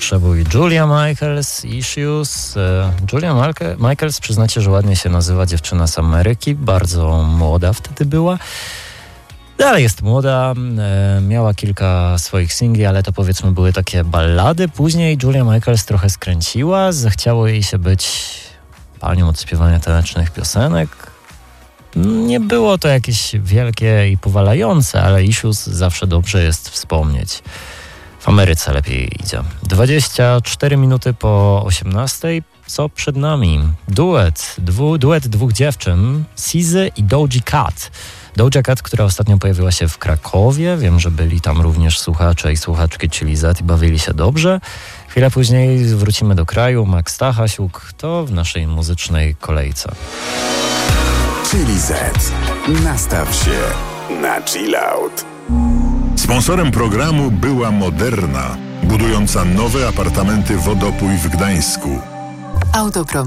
przebój Julia Michaels, Issues. Julia Michaels, przyznacie, że ładnie się nazywa, dziewczyna z Ameryki, bardzo młoda wtedy była. Dalej jest młoda, miała kilka swoich singli, ale to powiedzmy były takie ballady. Później Julia Michaels trochę skręciła, zachciało jej się być panią od śpiewania tanecznych piosenek. Nie było to jakieś wielkie i powalające, ale Issues zawsze dobrze jest wspomnieć. W Ameryce lepiej idzie. 24 minuty po 18. Co przed nami? Duet dwóch dziewczyn, Sizy i Doja Cat. Doja Cat, która ostatnio pojawiła się w Krakowie. Wiem, że byli tam również słuchacze i słuchaczki Chili Z i bawili się dobrze. Chwilę później wrócimy do kraju. Max Stachasiuk to w naszej muzycznej kolejce. Chili Z. Nastaw się na chill out. Sponsorem programu była Moderna, budująca nowe apartamenty Wodopój w Gdańsku. Autoprom.